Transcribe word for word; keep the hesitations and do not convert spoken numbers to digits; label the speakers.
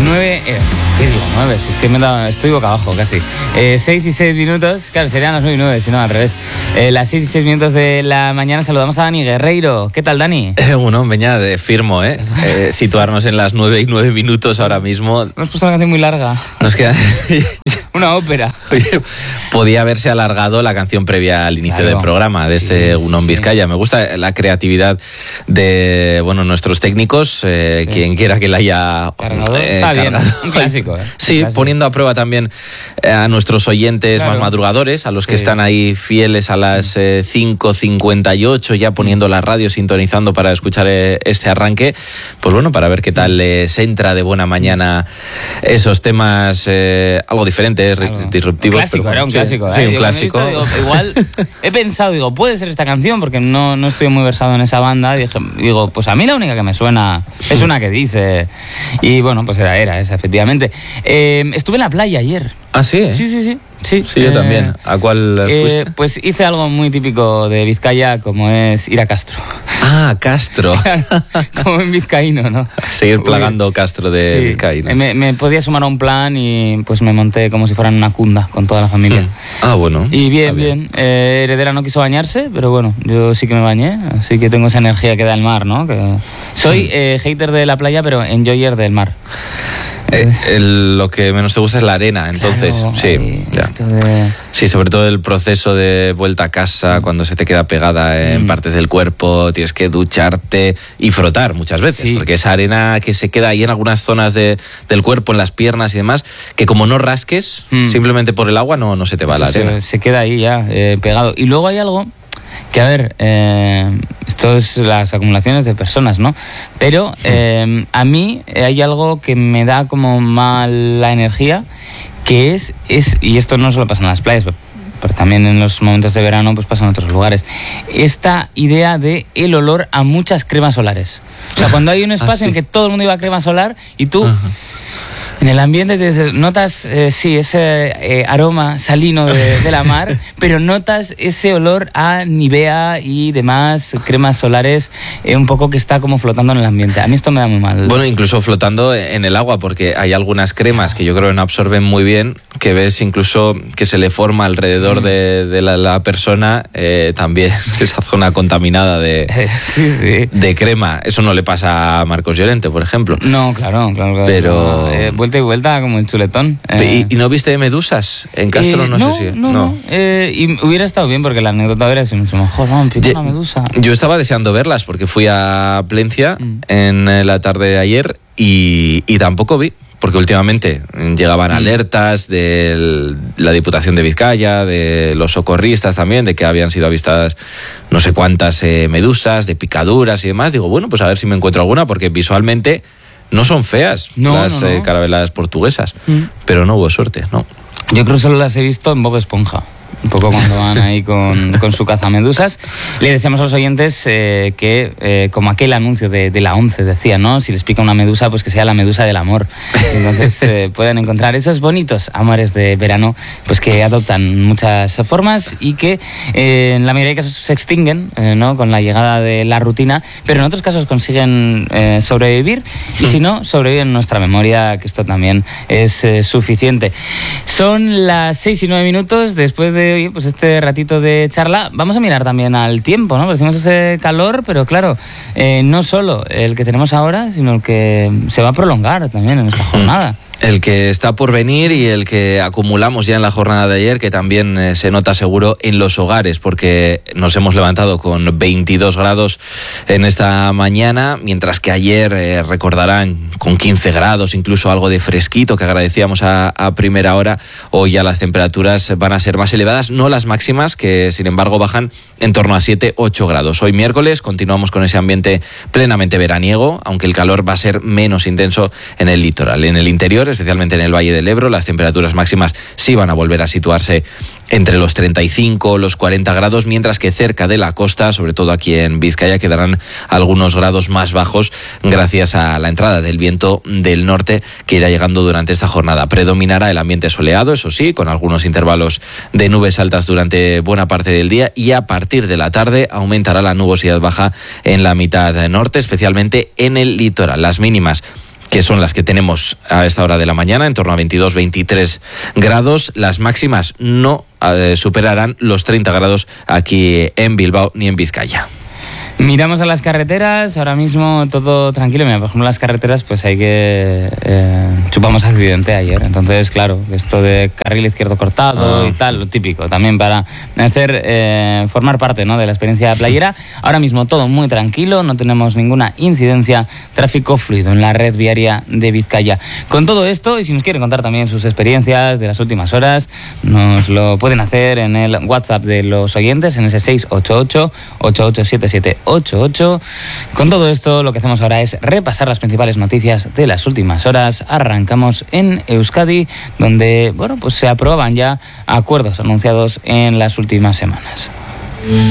Speaker 1: nueve, eh, ¿qué digo? nueve, si es que me da, estoy boca abajo casi. Eh, seis y seis minutos, claro, serían las nueve y nueve, si no al revés. Eh, las seis y seis minutos de la mañana saludamos a Dani Guerreiro. ¿Qué tal, Dani?
Speaker 2: Eh, bueno, veña, de firmo, ¿eh? eh situarnos en las nueve y nueve minutos ahora mismo.
Speaker 1: Hemos puesto una canción muy larga.
Speaker 2: Nos queda...
Speaker 1: una ópera.
Speaker 2: Oye, podía haberse alargado la canción previa al inicio claro. del programa, de sí, este Egunon sí. Vizcaya. Me gusta la creatividad de, bueno, nuestros técnicos, eh, sí. quien quiera que la haya
Speaker 1: cargado. Eh, Está cargado. Bien, un clásico. Eh.
Speaker 2: Sí,
Speaker 1: un clásico.
Speaker 2: Poniendo a prueba también eh, a nuestros oyentes claro. más madrugadores, a los sí. que están ahí fieles a las eh, cinco cincuenta y ocho, ya poniendo la radio, sintonizando para escuchar eh, este arranque. Pues bueno, para ver qué tal les entra de buena mañana esos temas eh, algo diferentes, claro. disruptivos.
Speaker 1: Un clásico, pero, era un sí, clásico.
Speaker 2: Sí,
Speaker 1: ¿eh?
Speaker 2: un
Speaker 1: digo,
Speaker 2: clásico.
Speaker 1: Visto, digo, igual he pensado, digo, puede ser esta canción, porque no, no estoy muy versado en esa banda. Dije, digo, pues a mí la única que me suena es una que dice. Y bueno, pues era, era esa, efectivamente. Eh, estuve en la playa ayer.
Speaker 2: ¿Ah, sí?
Speaker 1: Sí, sí, sí. Sí,
Speaker 2: sí, yo eh, también. ¿A cuál fuiste?
Speaker 1: Eh, pues hice algo muy típico de Vizcaya, como es ir a Castro.
Speaker 2: Ah, Castro.
Speaker 1: Como en vizcaíno, ¿no?
Speaker 2: Seguir plagando Uy, Castro de sí, vizcaíno.
Speaker 1: Me, me podía sumar a un plan y pues me monté como si fuera en una cunda con toda la familia.
Speaker 2: Hmm. Ah, bueno.
Speaker 1: Y bien, bien. bien. Eh, Heredera no quiso bañarse, pero bueno, yo sí que me bañé, así que tengo esa energía que da el mar, ¿no? Que soy hmm. eh, hater de la playa, pero enjoyer del mar.
Speaker 2: Eh, el, lo que menos te gusta es la arena, entonces
Speaker 1: claro,
Speaker 2: sí,
Speaker 1: ay,
Speaker 2: ya.
Speaker 1: De...
Speaker 2: sí, sobre todo el proceso de vuelta a casa, mm. cuando se te queda pegada en mm. partes del cuerpo, tienes que ducharte y frotar muchas veces, sí. porque esa arena que se queda ahí en algunas zonas de, del cuerpo, en las piernas y demás, que como no rasques, mm. simplemente por el agua no, no se te va la arena.
Speaker 1: Se, se queda ahí ya eh, pegado. Y luego hay algo que, a ver, eh, esto es las acumulaciones de personas, ¿no? Pero eh, a mí hay algo que me da como mala energía, que es, es, y esto no solo pasa en las playas, pero también en los momentos de verano pues pasa en otros lugares, esta idea de el olor a muchas cremas solares. O sea, cuando hay un espacio ah, sí. en que todo el mundo lleva crema solar y tú... Uh-huh. En el ambiente te notas, eh, sí, ese eh, aroma salino de, de la mar, pero notas ese olor a Nivea y demás cremas solares, eh, un poco que está como flotando en el ambiente. A mí esto me da muy mal.
Speaker 2: Bueno, incluso flotando en el agua, porque hay algunas cremas que yo creo que no absorben muy bien, que ves incluso que se le forma alrededor mm. de, de la, la persona eh, también esa zona contaminada de,
Speaker 1: sí, sí.
Speaker 2: de crema. Eso no le pasa a Marcos Llorente, por ejemplo.
Speaker 1: No, claro, claro. claro
Speaker 2: pero...
Speaker 1: Eh, vuelta y vuelta como el chuletón.
Speaker 2: Eh. ¿Y, ¿Y no viste medusas en Castro?
Speaker 1: Eh,
Speaker 2: no,
Speaker 1: no
Speaker 2: sé si...
Speaker 1: No, no. Eh, y hubiera estado bien porque la anécdota hubiera sido mucho mejor, ¿no? Me picó una medusa.
Speaker 2: Yo estaba deseando verlas porque fui a Plencia mm. en la tarde de ayer y, y tampoco vi. Porque últimamente llegaban alertas de la Diputación de Vizcaya, de los socorristas también, de que habían sido avistadas no sé cuántas eh, medusas, de picaduras y demás. Digo, bueno, pues a ver si me encuentro alguna, porque visualmente no son feas
Speaker 1: no,
Speaker 2: las
Speaker 1: no, no.
Speaker 2: Eh, carabelas portuguesas, mm. pero no hubo suerte, ¿no?
Speaker 1: Yo creo que solo las he visto en Bob Esponja. Un poco cuando van ahí con, con su cazamedusas. Le deseamos a los oyentes eh, que, eh, como aquel anuncio de, de la ONCE decía, ¿no? Si les pica una medusa, pues que sea la medusa del amor. Entonces eh, pueden encontrar esos bonitos amores de verano, pues que adoptan muchas formas y que eh, en la mayoría de casos se extinguen, eh, ¿no? Con la llegada de la rutina, pero en otros casos consiguen eh, sobrevivir y si no, sobreviven en nuestra memoria, que esto también es eh, suficiente. Son las seis y nueve minutos después de hoy, pues este ratito de charla. Vamos a mirar también al tiempo, ¿no? Decimos ese calor, pero claro, eh, no solo el que tenemos ahora, sino el que se va a prolongar también en esta jornada.
Speaker 2: El que está por venir y el que acumulamos ya en la jornada de ayer, que también eh, se nota seguro en los hogares, porque nos hemos levantado con veintidós grados en esta mañana, mientras que ayer eh, recordarán con quince grados, incluso algo de fresquito que agradecíamos a, a primera hora. Hoy ya las temperaturas van a ser más elevadas, no las máximas, que sin embargo bajan en torno a siete ocho grados. Hoy miércoles continuamos con ese ambiente plenamente veraniego, aunque el calor va a ser menos intenso en el litoral. En el interior, especialmente en el Valle del Ebro, las temperaturas máximas sí van a volver a situarse entre los treinta y cinco, los cuarenta grados, mientras que cerca de la costa, sobre todo aquí en Vizcaya, quedarán algunos grados más bajos gracias a la entrada del viento del norte que irá llegando durante esta jornada. Predominará el ambiente soleado, eso sí, con algunos intervalos de nubes altas durante buena parte del día, y a partir de la tarde aumentará la nubosidad baja en la mitad norte, especialmente en el litoral. Las mínimas que son las que tenemos a esta hora de la mañana, en torno a veintidós, veintitrés grados. Las máximas no eh, superarán los treinta grados aquí en Bilbao ni en Vizcaya.
Speaker 1: Miramos a las carreteras, ahora mismo todo tranquilo. Mira, por ejemplo, las carreteras, pues hay que... Eh, chupamos accidente ayer, entonces, claro, esto de carril izquierdo cortado ah. y tal, lo típico, también para hacer, eh, formar parte, ¿no?, de la experiencia playera. Ahora mismo todo muy tranquilo, no tenemos ninguna incidencia, tráfico fluido en la red viaria de Vizcaya. Con todo esto, y si nos quieren contar también sus experiencias de las últimas horas, nos lo pueden hacer en el WhatsApp de los oyentes, en ese seis ocho ocho, ocho ocho siete siete ocho ocho. Con todo esto, lo que hacemos ahora es repasar las principales noticias de las últimas horas. Arrancamos en Euskadi, donde, bueno, pues se aprueban ya acuerdos anunciados en las últimas semanas.